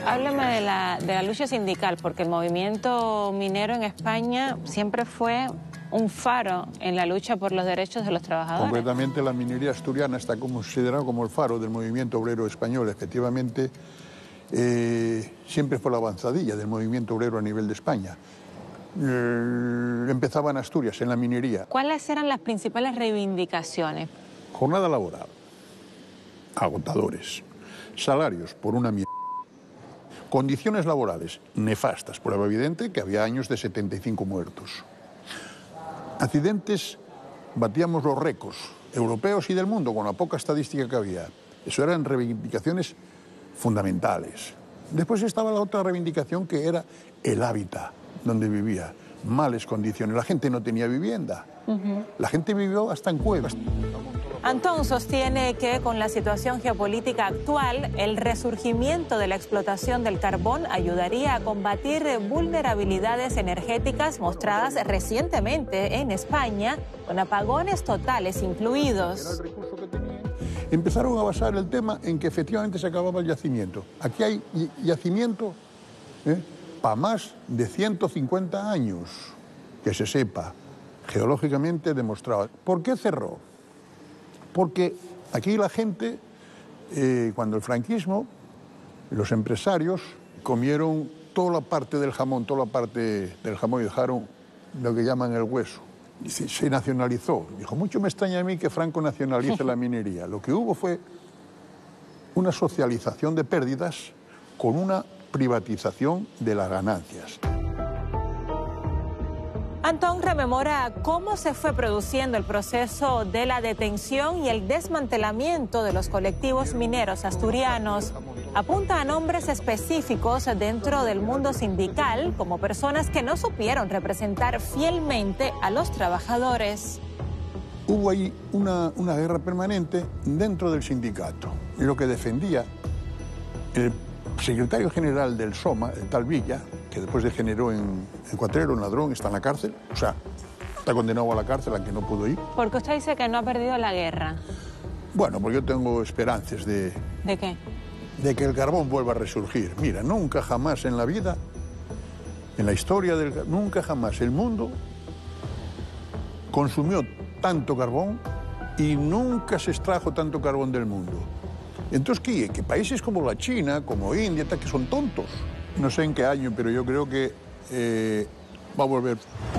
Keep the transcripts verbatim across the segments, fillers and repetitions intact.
Háblame de la, de la lucha sindical, porque el movimiento minero en España siempre fue un faro en la lucha por los derechos de los trabajadores. Concretamente, la minería asturiana está considerada como el faro del movimiento obrero español. Efectivamente, eh, siempre fue la avanzadilla del movimiento obrero a nivel de España. Eh, empezaba en Asturias, en la minería. ¿Cuáles eran las principales reivindicaciones? Jornada laboral, agotadores, salarios por una mierda, condiciones laborales nefastas, prueba evidente que había años de setenta y cinco muertos. Accidentes, batíamos los récords europeos y del mundo con la poca estadística que había. Eso eran reivindicaciones fundamentales. Después estaba la otra reivindicación que era el hábitat donde vivía. Males condiciones, la gente no tenía vivienda. Uh-huh. La gente vivió hasta en cuevas. Antón sostiene que con la situación geopolítica actual, el resurgimiento de la explotación del carbón ayudaría a combatir vulnerabilidades energéticas mostradas recientemente en España, con apagones totales incluidos. Empezaron a basar el tema en que efectivamente se acababa el yacimiento. Aquí hay yacimiento ¿eh? para más de ciento cincuenta años, que se sepa, geológicamente demostrado. ¿Por qué cerró? Porque aquí la gente, eh, cuando el franquismo, los empresarios comieron toda la parte del jamón, toda la parte del jamón y dejaron lo que llaman el hueso. Y se, se nacionalizó. Dijo, mucho me extraña a mí que Franco nacionalice la minería. Lo que hubo fue una socialización de pérdidas con una privatización de las ganancias. Antón rememora cómo se fue produciendo el proceso de la detención y el desmantelamiento de los colectivos mineros asturianos. Apunta a nombres específicos dentro del mundo sindical como personas que no supieron representar fielmente a los trabajadores. Hubo ahí una, una guerra permanente dentro del sindicato. Y lo que defendía el secretario general del SOMA, el tal Villa, que después degeneró en, en cuatrero, en ladrón, está en la cárcel. O sea, está condenado a la cárcel, a que no pudo ir. ¿Por qué usted dice que no ha perdido la guerra? Bueno, porque yo tengo esperanzas de... ¿De qué? De que el carbón vuelva a resurgir. Mira, nunca jamás en la vida, en la historia del... Nunca jamás el mundo consumió tanto carbón y nunca se extrajo tanto carbón del mundo. Entonces, ¿qué? Que países como la China, como India, que son tontos. No sé en qué año, pero yo creo que eh, va a volver.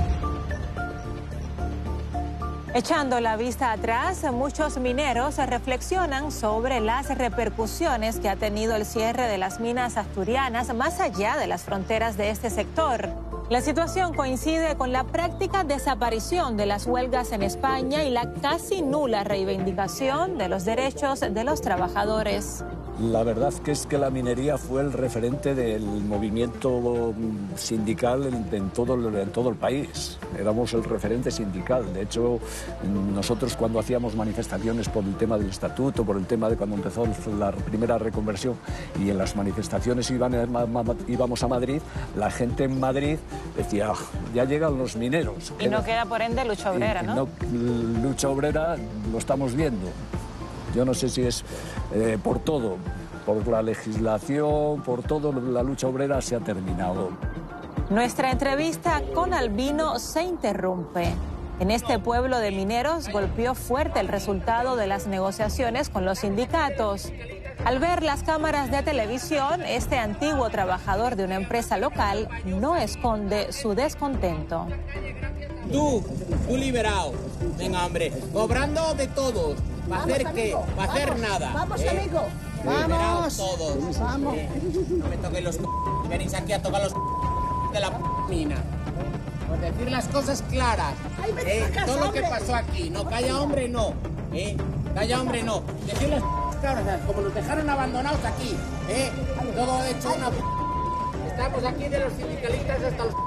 Echando la vista atrás, muchos mineros reflexionan sobre las repercusiones que ha tenido el cierre de las minas asturianas más allá de las fronteras de este sector. La situación coincide con la práctica desaparición de las huelgas en España y la casi nula reivindicación de los derechos de los trabajadores. La verdad que es que la minería fue el referente del movimiento sindical en, en, todo, en todo el país. Éramos el referente sindical. De hecho, nosotros cuando hacíamos manifestaciones por el tema del estatuto, por el tema de cuando empezó la primera reconversión y en las manifestaciones iban, íbamos a Madrid, la gente en Madrid decía, oh, ya llegan los mineros. Y no queda por ende lucha obrera, ¿no? no lucha obrera lo estamos viendo. Yo no sé si es eh, por todo, por la legislación, por todo, la lucha obrera se ha terminado. Nuestra entrevista con Albino se interrumpe. En este pueblo de mineros golpeó fuerte el resultado de las negociaciones con los sindicatos. Al ver las cámaras de televisión, este antiguo trabajador de una empresa local no esconde su descontento. Tú, tú liberado, venga hombre, cobrando de todos. ¿Para hacer qué? ¿Para hacer nada? Vamos, ¿eh? amigo. Vamos. Todos. Vamos. ¿eh? No me toquen los c... Venís aquí a tocar los c... de la mina. Por decir las cosas claras. Ay, ¿eh? casa, Todo lo hombre. que pasó aquí. No, calla hombre, no. ¿eh? Calla hombre, no. Decir las c... claras, como nos dejaron abandonados aquí. ¿eh? Todo hecho una... Estamos aquí de los sindicalistas hasta los...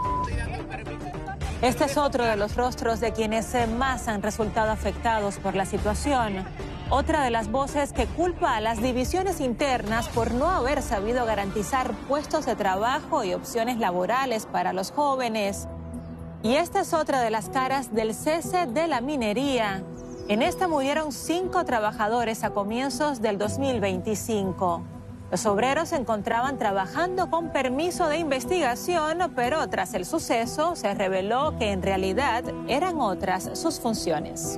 Este es otro de los rostros de quienes más han resultado afectados por la situación. Otra de las voces que culpa a las divisiones internas por no haber sabido garantizar puestos de trabajo y opciones laborales para los jóvenes. Y esta es otra de las caras del cese de la minería. En esta murieron cinco trabajadores a comienzos del dos mil veinticinco. Los obreros se encontraban trabajando con permiso de investigación, pero tras el suceso se reveló que en realidad eran otras sus funciones.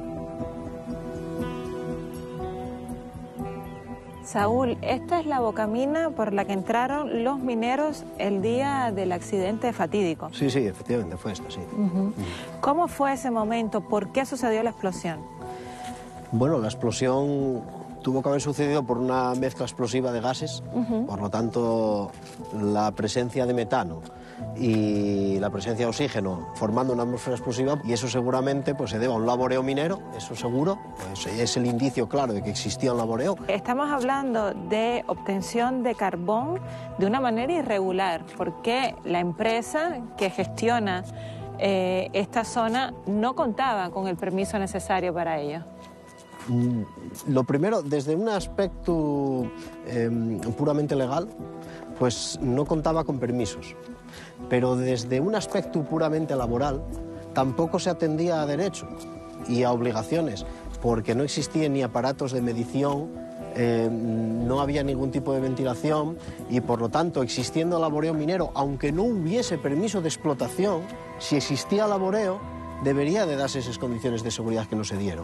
Saúl, esta es la bocamina por la que entraron los mineros el día del accidente fatídico. Sí, sí, efectivamente fue esto, sí. Uh-huh. ¿Cómo fue ese momento? ¿Por qué sucedió la explosión? Bueno, la explosión tuvo que haber sucedido por una mezcla explosiva de gases, uh-huh. Por lo tanto, la presencia de metano y la presencia de oxígeno formando una atmósfera explosiva, y eso seguramente pues, se debe a un laboreo minero, eso seguro, pues, es el indicio claro de que existía un laboreo. Estamos hablando de obtención de carbón de una manera irregular, porque la empresa que gestiona eh, esta zona no contaba con el permiso necesario para ello. Lo primero, desde un aspecto eh, puramente legal, pues no contaba con permisos. Pero desde un aspecto puramente laboral, tampoco se atendía a derechos y a obligaciones, porque no existían ni aparatos de medición, eh, no había ningún tipo de ventilación y, por lo tanto, existiendo laboreo minero, aunque no hubiese permiso de explotación, si existía laboreo, debería de darse esas condiciones de seguridad que no se dieron.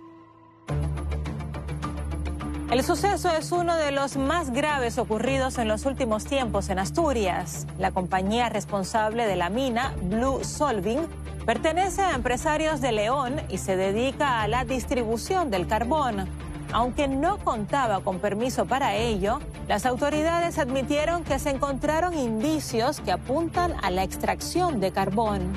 El suceso es uno de los más graves ocurridos en los últimos tiempos en Asturias. La compañía responsable de la mina, Blue Solving, pertenece a empresarios de León y se dedica a la distribución del carbón. Aunque no contaba con permiso para ello, las autoridades admitieron que se encontraron indicios que apuntan a la extracción de carbón.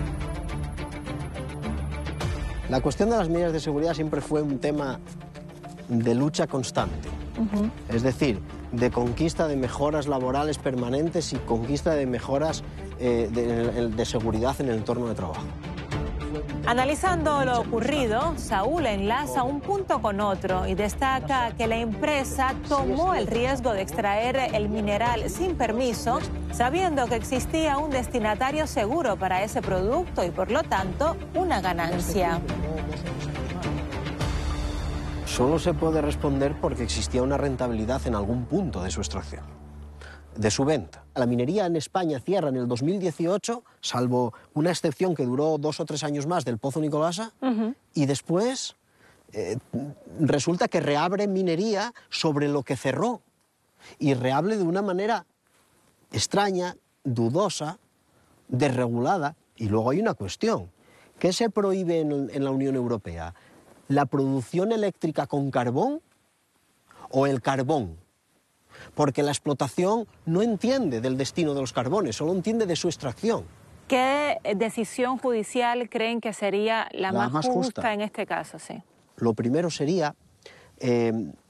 La cuestión de las medidas de seguridad siempre fue un tema de lucha constante, uh-huh. Es decir, de conquista de mejoras laborales permanentes y conquista de mejoras eh, de, de seguridad en el entorno de trabajo. Analizando lo ocurrido, Saúl enlaza un punto con otro y destaca que la empresa tomó el riesgo de extraer el mineral sin permiso, sabiendo que existía un destinatario seguro para ese producto y, por lo tanto, una ganancia. Solo se puede responder porque existía una rentabilidad en algún punto de su extracción, de su venta. La minería en España cierra en el dos mil dieciocho, salvo una excepción que duró dos o tres años más del Pozo Nicolasa, uh-huh. Y después eh, resulta que reabre minería sobre lo que cerró, y reabre de una manera extraña, dudosa, desregulada. Y luego hay una cuestión, ¿qué se prohíbe en, en la Unión Europea? ¿La producción eléctrica con carbón o el carbón? Porque la explotación no entiende del destino de los carbones, solo entiende de su extracción. ¿Qué decisión judicial creen que sería la, la más, más justa, justa en este caso? Sí. Lo primero sería eh,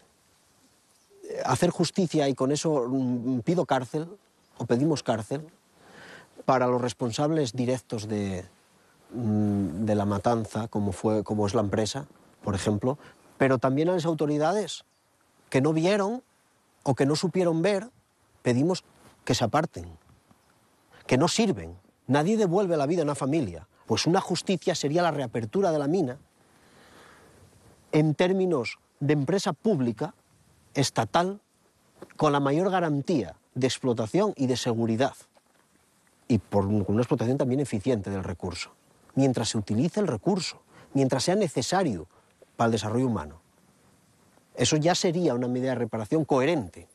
hacer justicia, y con eso pido cárcel, o pedimos cárcel, para los responsables directos de, de la matanza, como, fue, como es la empresa, por ejemplo, pero también a las autoridades que no vieron o que no supieron ver, pedimos que se aparten, que no sirven. Nadie devuelve la vida a una familia. Pues una justicia sería la reapertura de la mina en términos de empresa pública, estatal, con la mayor garantía de explotación y de seguridad, y por una explotación también eficiente del recurso, mientras se utilice el recurso, mientras sea necesario para el desarrollo humano. Eso ya sería una medida de reparación coherente.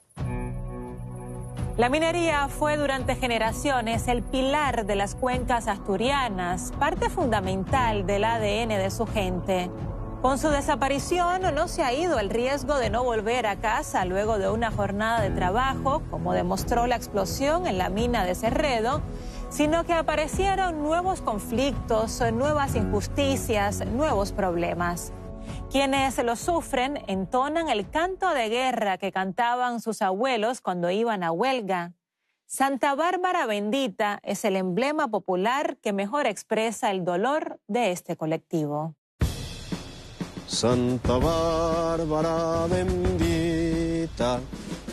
La minería fue durante generaciones el pilar de las cuencas asturianas, parte fundamental del A D N de su gente. Con su desaparición no se ha ido el riesgo de no volver a casa luego de una jornada de trabajo, como demostró la explosión en la mina de Cerredo, sino que aparecieron nuevos conflictos, nuevas injusticias, nuevos problemas. Quienes lo sufren entonan el canto de guerra que cantaban sus abuelos cuando iban a huelga. Santa Bárbara Bendita es el emblema popular que mejor expresa el dolor de este colectivo. Santa Bárbara Bendita,